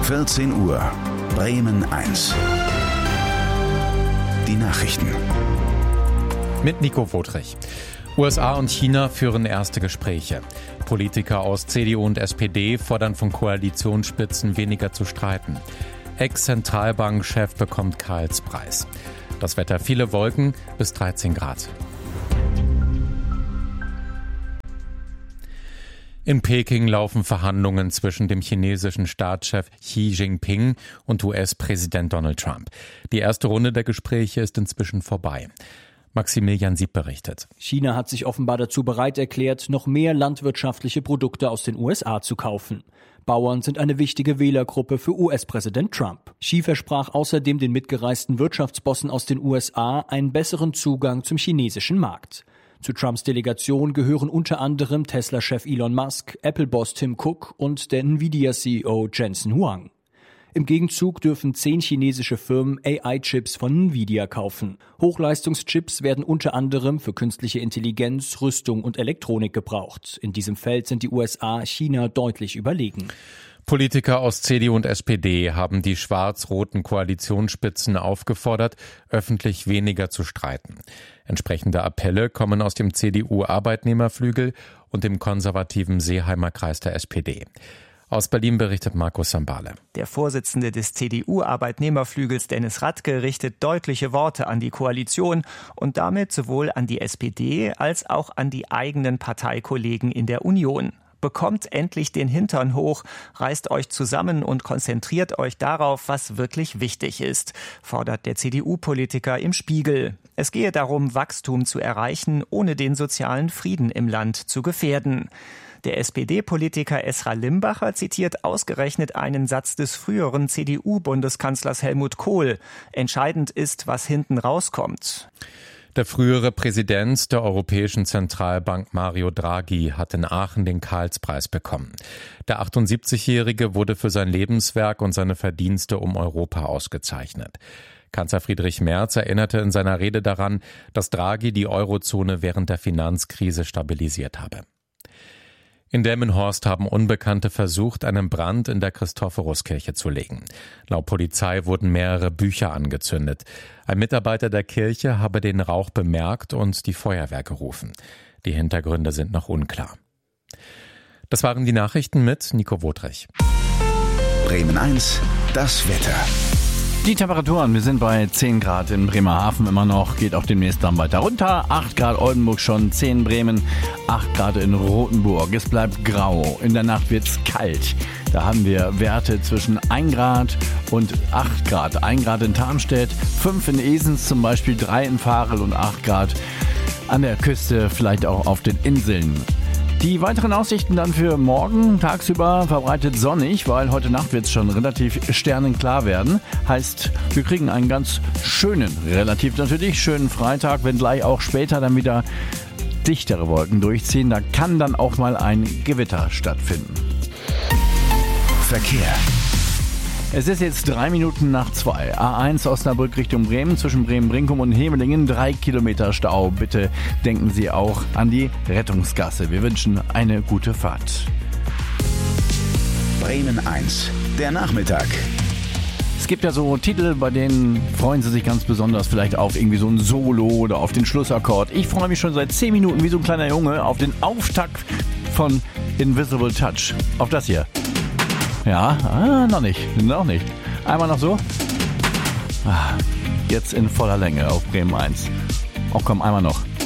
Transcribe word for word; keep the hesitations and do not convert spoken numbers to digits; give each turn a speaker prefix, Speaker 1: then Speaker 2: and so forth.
Speaker 1: vierzehn Uhr, Bremen eins. Die Nachrichten.
Speaker 2: Mit Nico Wotrich. U S A und China führen erste Gespräche. Politiker aus C D U und S P D fordern von Koalitionsspitzen, weniger zu streiten. Ex-Zentralbankchef bekommt Karlspreis. Das Wetter: viele Wolken bis dreizehn Grad. In Peking laufen Verhandlungen zwischen dem chinesischen Staatschef Xi Jinping und U S-Präsident Donald Trump. Die erste Runde der Gespräche ist inzwischen vorbei. Maximilian Sieb berichtet.
Speaker 3: China hat sich offenbar dazu bereit erklärt, noch mehr landwirtschaftliche Produkte aus den U S A zu kaufen. Bauern sind eine wichtige Wählergruppe für U S-Präsident Trump. Xi versprach außerdem den mitgereisten Wirtschaftsbossen aus den U S A einen besseren Zugang zum chinesischen Markt. Zu Trumps Delegation gehören unter anderem Tesla-Chef Elon Musk, Apple-Boss Tim Cook und der Nvidia-C E O Jensen Huang. Im Gegenzug dürfen zehn chinesische Firmen A I-Chips von Nvidia kaufen. Hochleistungschips werden unter anderem für künstliche Intelligenz, Rüstung und Elektronik gebraucht. In diesem Feld sind die U S A China deutlich überlegen.
Speaker 2: Politiker aus C D U und S P D haben die schwarz-roten Koalitionsspitzen aufgefordert, öffentlich weniger zu streiten. Entsprechende Appelle kommen aus dem C D U-Arbeitnehmerflügel und dem konservativen Seeheimer Kreis der S P D. Aus Berlin berichtet Markus Sambale.
Speaker 4: Der Vorsitzende des C D U-Arbeitnehmerflügels Dennis Radke richtet deutliche Worte an die Koalition und damit sowohl an die S P D als auch an die eigenen Parteikollegen in der Union. Bekommt endlich den Hintern hoch, reißt euch zusammen und konzentriert euch darauf, was wirklich wichtig ist, fordert der C D U-Politiker im Spiegel. Es gehe darum, Wachstum zu erreichen, ohne den sozialen Frieden im Land zu gefährden. Der S P D-Politiker Esra Limbacher zitiert ausgerechnet einen Satz des früheren C D U-Bundeskanzlers Helmut Kohl. Entscheidend ist, was hinten rauskommt.
Speaker 2: Der frühere Präsident der Europäischen Zentralbank Mario Draghi hat in Aachen den Karlspreis bekommen. Der achtundsiebzigjährige wurde für sein Lebenswerk und seine Verdienste um Europa ausgezeichnet. Kanzler Friedrich Merz erinnerte in seiner Rede daran, dass Draghi die Eurozone während der Finanzkrise stabilisiert habe. In Delmenhorst haben Unbekannte versucht, einen Brand in der Christophoruskirche zu legen. Laut Polizei wurden mehrere Bücher angezündet. Ein Mitarbeiter der Kirche habe den Rauch bemerkt und die Feuerwehr gerufen. Die Hintergründe sind noch unklar. Das waren die Nachrichten mit Nico Wotrich.
Speaker 1: Bremen eins, das Wetter.
Speaker 5: Die Temperaturen, wir sind bei zehn Grad in Bremerhaven immer noch, geht auch demnächst dann weiter runter. acht Grad Oldenburg schon, zehn Bremen, acht Grad in Rothenburg. Es bleibt grau, in der Nacht wird's kalt. Da haben wir Werte zwischen ein Grad und acht Grad. ein Grad in Tarmstedt, fünf in Esens zum Beispiel, drei in Varel und acht Grad an der Küste, vielleicht auch auf den Inseln. Die weiteren Aussichten dann für morgen, tagsüber verbreitet sonnig, weil heute Nacht wird es schon relativ sternenklar werden. Heißt, wir kriegen einen ganz schönen, relativ natürlich schönen Freitag, wenn gleich auch später dann wieder dichtere Wolken durchziehen. Da kann dann auch mal ein Gewitter stattfinden.
Speaker 1: Verkehr.
Speaker 5: Es ist jetzt drei Minuten nach zwei. A eins Osnabrück Richtung Bremen, zwischen Bremen-Brinkum und Hemelingen. Drei Kilometer Stau. Bitte denken Sie auch an die Rettungsgasse. Wir wünschen eine gute Fahrt.
Speaker 1: Bremen eins, der Nachmittag.
Speaker 5: Es gibt ja so Titel, bei denen freuen Sie sich ganz besonders vielleicht auf irgendwie so ein Solo oder auf den Schlussakkord. Ich freue mich schon seit zehn Minuten wie so ein kleiner Junge auf den Auftakt von Invisible Touch. Auf das hier. Ja, ah, noch nicht, noch nicht. Einmal noch so. Ah, jetzt in voller Länge auf Bremen eins. Oh komm, einmal noch.